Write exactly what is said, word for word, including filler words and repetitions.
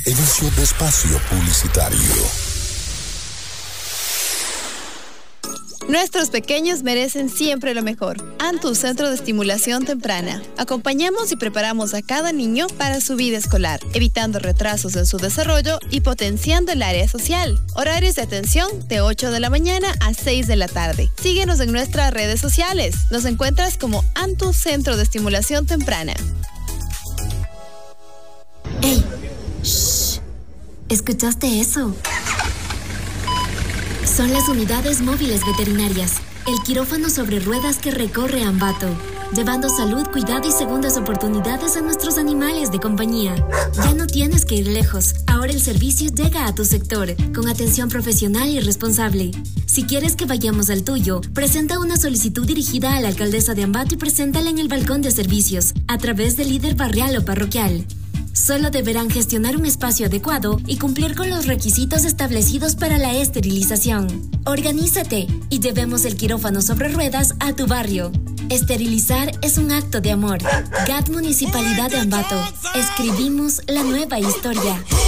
Inicio de espacio publicitario. Nuestros pequeños merecen siempre lo mejor. Antu Centro de Estimulación Temprana. Acompañamos y preparamos a cada niño para su vida escolar, evitando retrasos en su desarrollo y potenciando el área social. Horarios de atención de ocho de la mañana a seis de la tarde. Síguenos en nuestras redes sociales. Nos encuentras como Antu Centro de Estimulación Temprana. ¡Ey! ¡Shh! ¿Escuchaste eso? Son las unidades móviles veterinarias, el quirófano sobre ruedas que recorre Ambato, llevando salud, cuidado y segundas oportunidades a nuestros animales de compañía. Ya no tienes que ir lejos, ahora el servicio llega a tu sector, con atención profesional y responsable. Si quieres que vayamos al tuyo, presenta una solicitud dirigida a la alcaldesa de Ambato y preséntala en el balcón de servicios, a través del líder barrial o parroquial. Solo deberán gestionar un espacio adecuado y cumplir con los requisitos establecidos para la esterilización. Organízate y llevemos el quirófano sobre ruedas a tu barrio. Esterilizar es un acto de amor. G A T Municipalidad de Ambato. Escribimos la nueva historia.